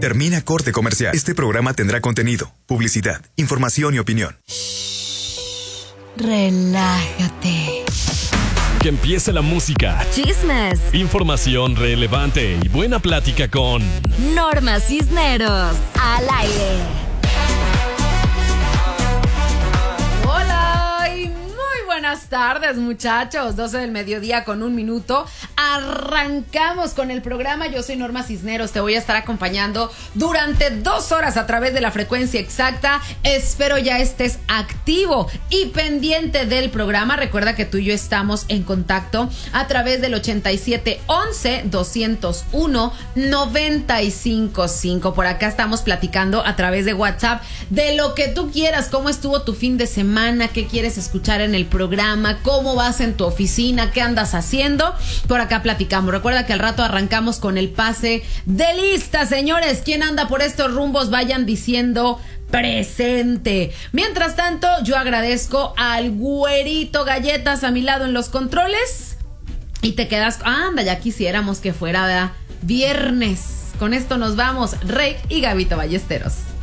Termina corte comercial. Este programa tendrá contenido, publicidad, información y opinión. Relájate. Que empiece la música, Chismes, información relevante y buena plática con Norma Cisneros. Al aire. Hola y muy buenas tardes, muchachos. 12 del mediodía con 1 minuto. Arrancamos con el programa. Yo soy Norma Cisneros. Te voy a estar acompañando durante 2 horas a través de la frecuencia exacta. Espero ya estés activo y pendiente del programa. Recuerda que tú y yo estamos en contacto a través del 8711-201-955. Por acá estamos platicando a través de WhatsApp de lo que tú quieras. ¿Cómo estuvo tu fin de semana? ¿Qué quieres escuchar en el programa? ¿Cómo vas en tu oficina? ¿Qué andas haciendo? Por acá platicamos. Recuerda que al rato arrancamos con el pase de lista, señores. ¿Quién anda por estos rumbos? Vayan diciendo presente. Mientras tanto, yo agradezco al güerito Galletas a mi lado en los controles. Y te quedas... Anda, ya quisiéramos que fuera, ¿verdad? Viernes. Con esto nos vamos. Rey y Gabito Ballesteros.